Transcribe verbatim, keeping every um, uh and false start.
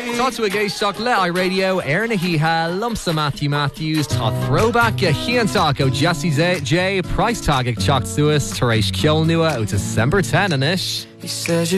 Tá tú a géisteach le iRadio ar na híthe lumsa Matthew Matthews tá throwback a chiantach ó Jessie J Price tag ag teacht suas tar éis ceol nua ó December tenth inis. He says you